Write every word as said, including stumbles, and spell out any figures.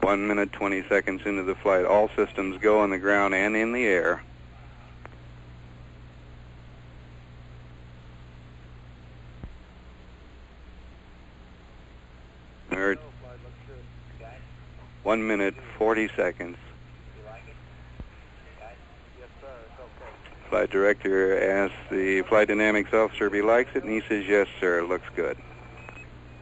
One minute, twenty seconds into the flight. All systems go on the ground and in the air. Third. One minute, forty seconds. Flight director asks the flight dynamics officer if he likes it, and he says, yes, sir, looks good.